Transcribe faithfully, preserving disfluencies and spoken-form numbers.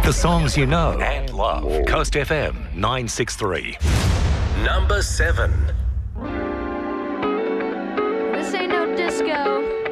The songs you know and love. Coast F M nine six three. Number seven. This ain't no disco.